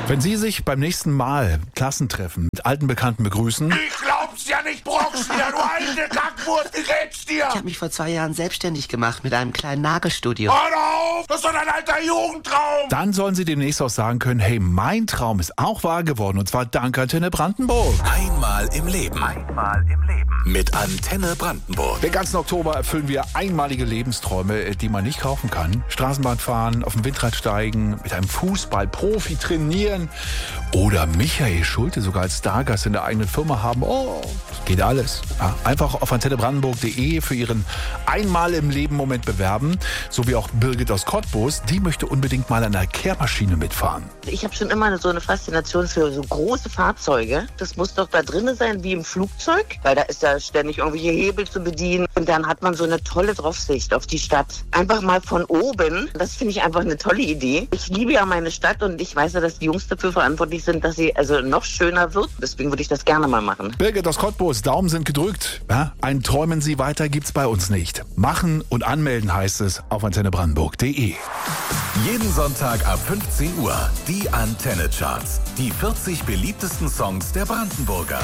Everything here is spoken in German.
Wenn Sie sich beim nächsten Mal Klassentreffen mit alten Bekannten begrüßen... Ich glaub's ja nicht, Brockschnier, du alte Kackwurst, wie geht's dir? Ich habe mich vor 2 Jahren selbstständig gemacht mit einem kleinen Nagelstudio. Hör auf, das ist doch ein alter Jugendtraum. Dann sollen Sie demnächst auch sagen können, hey, mein Traum ist auch wahr geworden und zwar dank Antenne Brandenburg. Einmal im Leben. Mit Antenne Brandenburg. Den ganzen Oktober erfüllen wir einmalige Lebensträume, die man nicht kaufen kann. Straßenbahn fahren, auf dem Windrad steigen, mit einem Fußballprofi trainieren oder Michael Schulte sogar als Stargast in der eigenen Firma haben. Oh, das geht alles. Ja, einfach auf antennebrandenburg.de für Ihren einmal im Leben Moment bewerben. So wie auch Birgit aus Cottbus, die möchte unbedingt mal an einer Kehrmaschine mitfahren. Ich habe schon immer so eine Faszination für so große Fahrzeuge. Das muss doch da drinnen sein wie im Flugzeug, weil da ist ja ständig irgendwelche Hebel zu bedienen. Und dann hat man so eine tolle Draufsicht auf die Stadt. Einfach mal von oben. Das finde ich einfach eine tolle Idee. Ich liebe ja meine Stadt und ich weiß ja, dass die Jungs dafür verantwortlich sind, dass sie also noch schöner wird. Deswegen würde ich das gerne mal machen. Birgit aus Cottbus, Daumen sind gedrückt. Ja, ein Träumen Sie weiter gibt's bei uns nicht. Machen und anmelden heißt es auf antennebrandenburg.de. Jeden Sonntag ab 15 Uhr die Antenne Charts. Die 40 beliebtesten Songs der Brandenburger.